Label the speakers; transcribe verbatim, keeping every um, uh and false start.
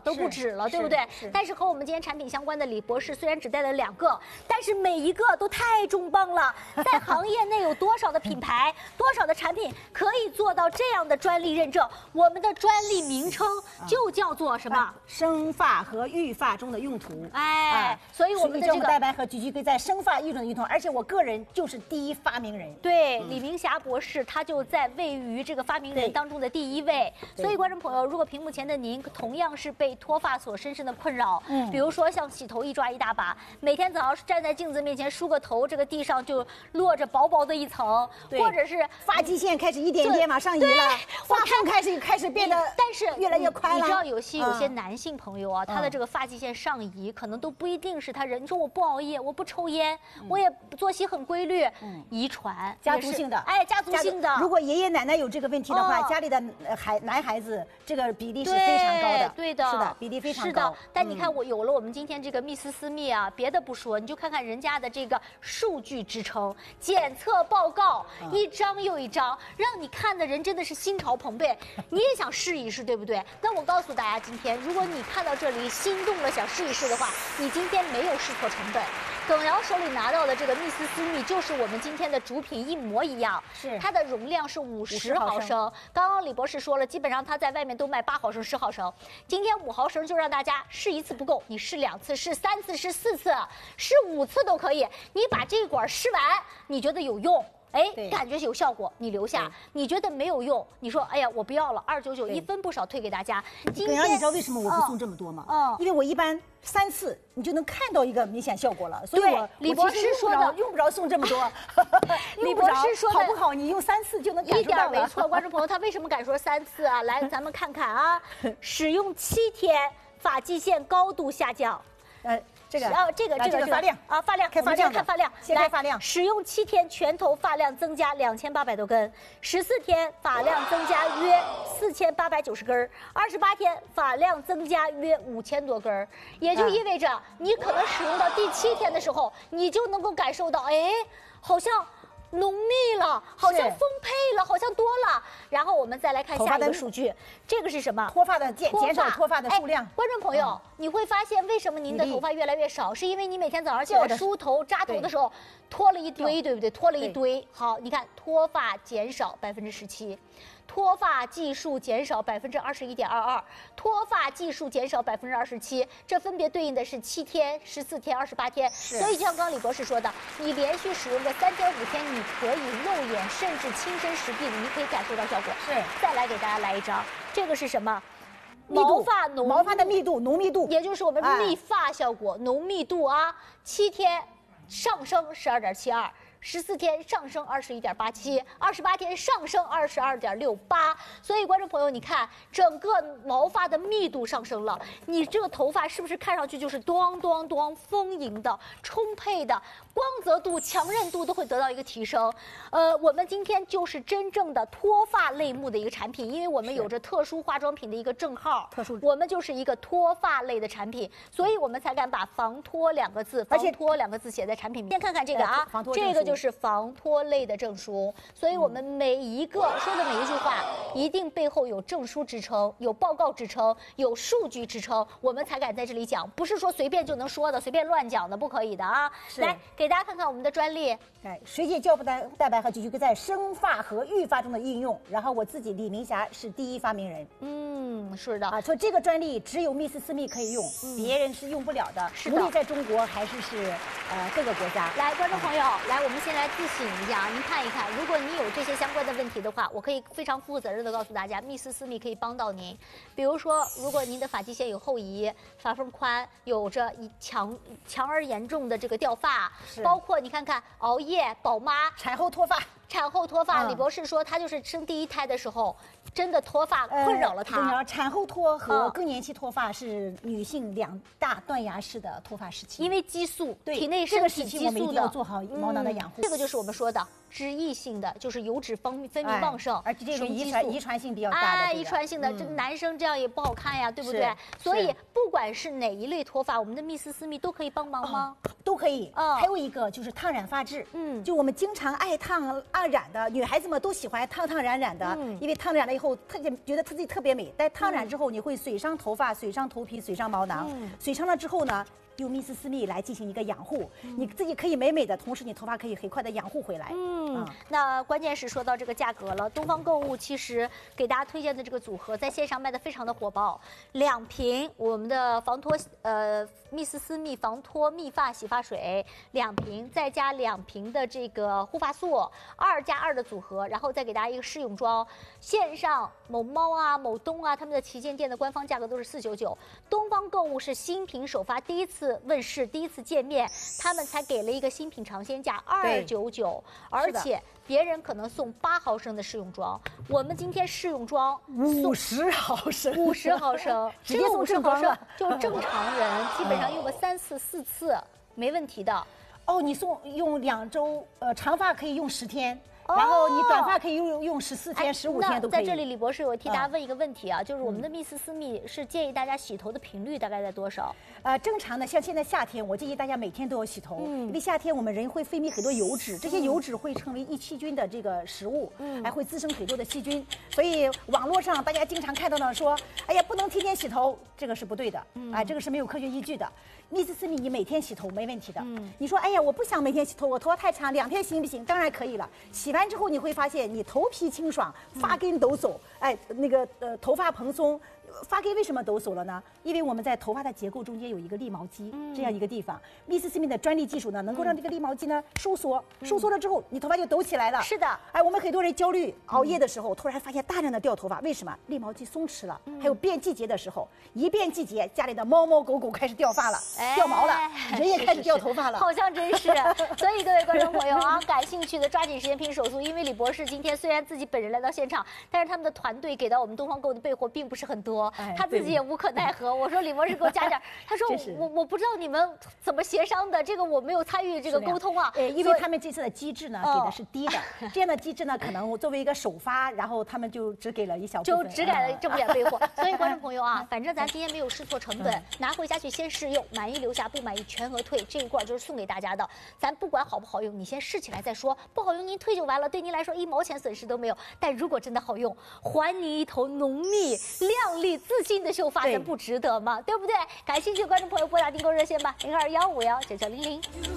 Speaker 1: 都不止了，对不对？但是和我们今天产品相关的李博士虽然只带了两个，但是每一个都太重磅了。在行业内有多少的品牌，多少的产品可以做到这样的专利认证？我们的专利名称就叫做什么？
Speaker 2: 生发和育发中的用途。
Speaker 1: 哎，所以我们的这个
Speaker 2: 蛋白和菊菊可以在生发育中的用途，而且我个人就是第一发明人。
Speaker 1: 对，李明霞博士他就在位于这个发明人当中的第一位。所以观众朋友，如果屏幕前的您同样是被脱发所深深的困扰，嗯，比如说像洗头一抓一大把，每天早上站在镜子面前梳个头，这个地上就落着薄薄的一层，或者是
Speaker 2: 发际线开始一点一点往上移了，发缝开始开始变得，
Speaker 1: 但是
Speaker 2: 越来越宽了。
Speaker 1: 你知道有些有些男性朋友啊，他的这个发际线上移，可能都不一定是他人。你说我不熬夜，我不抽烟，我也作息很规律，遗传
Speaker 2: 家族性的，
Speaker 1: 哎，家族性的。
Speaker 2: 如果爷爷奶奶有这个问题的话，家里的孩男孩子这个比例是非常高的，
Speaker 1: 对的，
Speaker 2: 是的，比例非常高。
Speaker 1: 是的，但你看我有了我们今天这个蜜丝丝蜜啊，别的不说，你就看看人家的这个数据支撑，检测报告一张又一张，让你看的人真的是心潮澎湃，你也想试一试，对不对？那我告诉大家，今天如果你看到这里心动了，想试一试的话，你今天没有试错成本。耿瑶手里拿到的这个蜜丝丝蜜就是我们今天的主品一模一样，
Speaker 2: 是
Speaker 1: 它的容量是五十毫升。刚刚李博士说了，基本上他在外面都卖八毫升、十毫升，今天五毫升就让大家试一次不够，你试两次、试三次、试四次、试五次都可以。你把这一管试完，你觉得有用？哎，感觉有效果，你留下；你觉得没有用，你说哎呀我不要了，二九九一分不少退给大家。
Speaker 2: 今天你知道为什么我不送这么多吗？嗯，因为我一般三次你就能看到一个明显效果了，所以我
Speaker 1: 李博士说的
Speaker 2: 用不着送这么多。
Speaker 1: 李博士说
Speaker 2: 好不好？你用三次就能感受到了。
Speaker 1: 一点没错，观众朋友，他为什么敢说三次啊？来，咱们看看啊，使用七天，发际线高度下降。
Speaker 2: 呃。这个
Speaker 1: 啊，这个这个
Speaker 2: 发量
Speaker 1: 啊，发量
Speaker 2: 开发量，
Speaker 1: 看发量，
Speaker 2: 先开发量。
Speaker 1: 使用七天，全头发量增加两千八百多根；十四天，发量增加约四千八百九十根；二十八天，发量增加约五千多根。也就意味着，你可能使用到第七天的时候，你就能够感受到，哎，好像浓密了，好像丰沛了，好像多了。然后我们再来看下一个数据，这个是什么？
Speaker 2: 脱发的减减少脱发的数量。
Speaker 1: 观众朋友，你会发现为什么您的头发越来越少，是因为你每天早上起来梳头、扎头的时候脱了一堆，对不对？脱了一堆。好，你看脱发减少百分之十七。脱发技术减少百分之二十一点二二，脱发技术减少百分之二十七，这分别对应的是七天、十四天、二十八天。所以就像刚刚李博士说的，你连续使用个三天五天，你可以肉眼甚至亲身实地的，你可以感受到效果。
Speaker 2: 是，
Speaker 1: 再来给大家来一张，这个是什么？毛发浓，
Speaker 2: 毛发的密度、浓密度，
Speaker 1: 也就是我们密发效果，哎、浓密度啊，七天上升十二点七二。十四天上升二十一点八七，二十八天上升二十二点六八。所以观众朋友，你看整个毛发的密度上升了，你这个头发是不是看上去就是咚咚咚丰盈的、充沛的，光泽度、强韧度都会得到一个提升。呃，我们今天就是真正的脱发类目的一个产品，因为我们有着特殊化妆品的一个证号，
Speaker 2: 特殊，
Speaker 1: 我们就是一个脱发类的产品，所以我们才敢把防脱两个字、防脱两个字写在产品里面。先看看这个啊，
Speaker 2: 防脱
Speaker 1: 这个。就是防脱类的证书，所以我们每一个说的每一句话，一定背后有证书支撑，有报告支撑，有数据支撑，我们才敢在这里讲，不是说随便就能说的，随便乱讲的，不可以的啊！来，给大家看看我们的专利。
Speaker 2: 哎，水解胶蛋蛋白和菊菊在生发和育发中的应用，然后我自己李明霞是第一发明人。
Speaker 1: 嗯，是的
Speaker 2: 啊，说这个专利只有蜜丝丝蜜可以用，嗯、别人是用不了的，
Speaker 1: 是的，
Speaker 2: 无论在中国还是是呃各个国家。
Speaker 1: 来，观众朋友，嗯、来我们。先来自省一下，您看一看，如果你有这些相关的问题的话，我可以非常负责任的告诉大家，蜜丝丝蜜可以帮到您。比如说，如果您的发际线有后移、发缝宽，有着一强强而严重的这个掉发，包括你看看熬夜、宝妈、
Speaker 2: 产后脱发。
Speaker 1: 产后脱发，嗯、李博士说他就是生第一胎的时候，真的脱发困扰了他。
Speaker 2: 呃、产后脱和更年期脱发是女性两大断崖式的脱发时期，
Speaker 1: 因为激素，
Speaker 2: 对
Speaker 1: 体内身体激素的，
Speaker 2: 我们一定要做好毛囊的养护。
Speaker 1: 嗯、这个就是我们说的脂溢性的，就是油脂分分泌旺盛，
Speaker 2: 哎、而且这种遗传遗传性比较大的、
Speaker 1: 哎，遗传性的，这、嗯、男生这样也不好看呀，对不对？所以不管是哪一类脱发，我们的蜜丝丝蜜都可以帮忙吗？
Speaker 2: 哦、都可以。嗯，还有一个就是烫染发质，嗯，就我们经常爱烫。 啊染的，女孩子们都喜欢烫烫染染的，嗯、因为烫染了以后，特别觉得她自己特别美。但烫染之后，你会损伤头发、损伤头皮、损伤毛囊，嗯、损伤了之后呢？用蜜丝丝蜜来进行一个养护，嗯、你自己可以美美的，同时你头发可以很快的养护回来。
Speaker 1: 嗯，嗯那关键是说到这个价格了，东方购物其实给大家推荐的这个组合，在线上卖的非常的火爆，两瓶我们的防脱呃蜜丝丝蜜防脱蜜发洗发水，两瓶再加两瓶的这个护发素，二加二的组合，然后再给大家一个试用装。线上某猫啊、某东啊，他们的旗舰店的官方价格都是四九九，东方购物是新品首发，第一次。问世第一次见面，他们才给了一个新品尝鲜价二九九，而且别人可能送八毫升的试用装，我们今天试用装
Speaker 2: 五十毫升，
Speaker 1: 五十毫升，
Speaker 2: 直接送正装了，
Speaker 1: 就正常人基本上用个三次四次没问题的。
Speaker 2: 哦，你送用两周，呃，长发可以用十天。然后你短发可以用用十四天、十五天都可以。
Speaker 1: 在这里，李博士我替大家问一个问题啊，就是我们的蜜丝丝蜜是建议大家洗头的频率大概在多少？
Speaker 2: 呃，正常的，像现在夏天，我建议大家每天都要洗头，因为夏天我们人会分泌很多油脂，这些油脂会成为易细菌的这个食物，还会滋生很多的细菌。所以网络上大家经常看到的说，哎呀，不能天天洗头，这个是不对的，哎，这个是没有科学依据的。蜜丝丝蜜你每天洗头没问题的。你说，哎呀，我不想每天洗头，我头发太长，两天行不行？当然可以了。洗完之后你会发现你头皮清爽，发根抖擞，哎，那个呃头发蓬松。发根为什么抖擞了呢？因为我们在头发的结构中间有一个立毛肌，嗯、这样一个地方。蜜丝丝蜜的专利技术呢，能够让这个立毛肌呢收缩，嗯、收缩了之后，你头发就抖起来了。
Speaker 1: 是的，
Speaker 2: 哎，我们很多人焦虑、熬夜的时候，突然发现大量的掉头发，为什么？立毛肌松弛了。嗯、还有变季节的时候，一变季节，家里的猫猫狗狗开始掉发了，哎、掉毛了，人也开始掉头发了，
Speaker 1: 是是是好像真是。所以各位观众朋友啊，感兴趣的抓紧时间拼手速，因为李博士今天虽然自己本人来到现场，但是他们的团队给到我们东方购物的备货并不是很多，哎、他自己也无可奈何。我说李博士给我加点，他说我我不知道你们怎么协商的，这个我没有参与这个沟通啊。
Speaker 2: 呃，因为他们这次的机制呢给的是低的，这样的机制呢可能作为一个首发，然后他们就只给了一小部分，
Speaker 1: 就只给了这么点备货。所以观众朋友啊，反正咱今天没有试错成本，拿回家去先试用，满意留下，不满意全额退。这一罐就是送给大家的，咱不管好不好用，你先试起来再说，不好用您退就完了，对您来说一毛钱损失都没有。但如果真的好用，还你一头浓密、亮丽、自信的秀发，这不值得吗？对不对？感兴趣的观众朋友拨打订购热线吧，零二幺五幺九九零零。